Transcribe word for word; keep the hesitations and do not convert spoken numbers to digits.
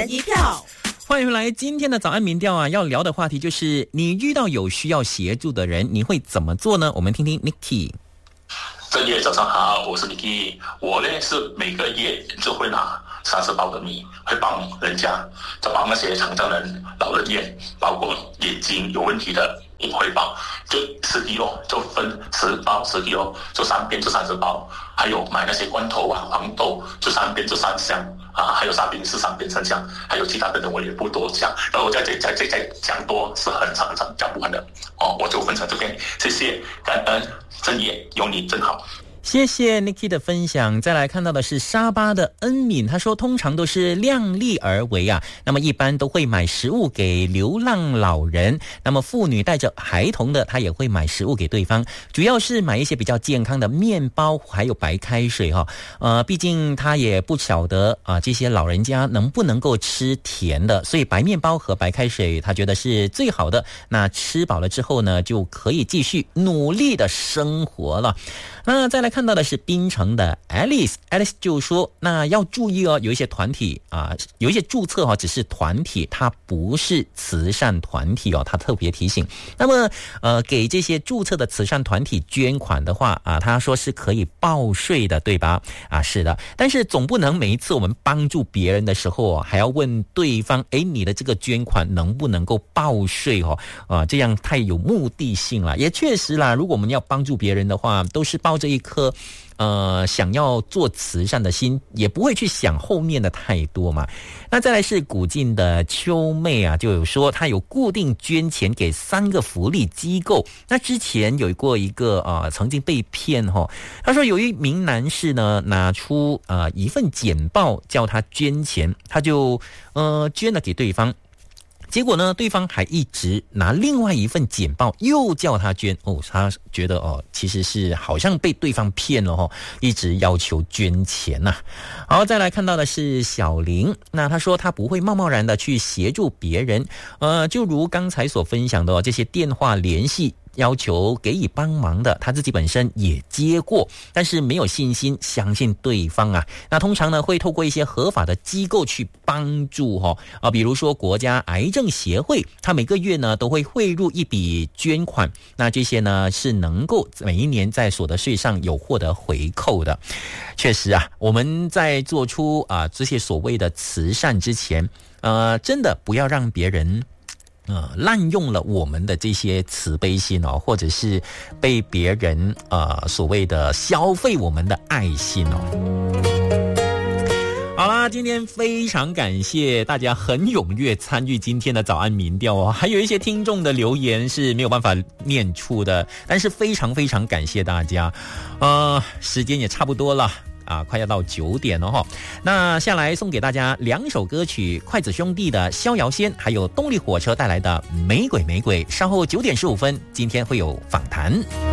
人一票。 欢迎回来，今天的早安民调啊，要聊的话题就是你遇到有需要协助的人，你会怎么做呢？我们听听 Nicky。 正月早上好，我是 Nicky。我呢是每个月就会拿三十包的米，会帮人家，就帮那些残障人、老人院，包括眼睛有问题的，也会帮，就十几哦，就分十包十几哦，就三边就三十包。还有买那些罐头啊、黄豆，就三边就三箱啊，还有沙冰是三边三箱，还有其他的人我也不多讲，然后再再再再再讲多是很长很长讲不完的哦，我就分享这边，谢谢，感恩正业有你真好。 谢谢 Nicky 的分享。再来看到的是沙巴的恩敏，他说通常都是量力而为啊，那么一般都会买食物给流浪老人，那么妇女带着孩童的他也会买食物给对方，主要是买一些比较健康的面包还有白开水哈、哦。呃，毕竟他也不晓得啊、呃、这些老人家能不能够吃甜的，所以白面包和白开水他觉得是最好的，那吃饱了之后呢就可以继续努力的生活了。那再来看到的是槟城的 Alice Alice 就说，那要注意哦，有一些团体啊、呃，有一些注册哈，只是团体，它不是慈善团体哦，他特别提醒。那么呃，给这些注册的慈善团体捐款的话啊，他说是可以报税的，对吧？啊，是的，但是总不能每一次我们帮助别人的时候还要问对方，诶，你的这个捐款能不能够报税哦？啊，这样太有目的性了。也确实啦，如果我们要帮助别人的话，都是抱着一颗呃，想要做慈善的心，也不会去想后面的太多嘛。那再来是古晋的秋妹啊，就有说她有固定捐钱给三个福利机构。那之前有过一个呃，曾经被骗哈、哦，他说有一名男士呢拿出呃一份简报叫他捐钱，他就呃捐了给对方。结果呢，对方还一直拿另外一份简报又叫他捐哦，他觉得哦，其实是好像被对方骗了哦，一直要求捐钱呐、啊。好，再来看到的是小林，那他说他不会贸贸然的去协助别人，呃，就如刚才所分享的、哦、这些电话联系。要求给予帮忙的，他自己本身也接过，但是没有信心相信对方啊。那通常呢会透过一些合法的机构去帮助哈、哦、啊，比如说国家癌症协会，他每个月呢都会汇入一笔捐款，那这些呢是能够每一年在所得税上有获得回扣的。确实啊，我们在做出啊这些所谓的慈善之前，呃，真的不要让别人。呃，滥用了我们的这些慈悲心哦，或者是被别人呃所谓的消费我们的爱心哦。好啦，今天非常感谢大家很踊跃参与今天的早安民调哦，还有一些听众的留言是没有办法念出的，但是非常非常感谢大家。呃，时间也差不多了。啊，快要到九点了哈。那下来送给大家两首歌曲，筷子兄弟的《逍遥仙》，还有动力火车带来的《玫瑰玫瑰》。稍后九点十五分，今天会有访谈。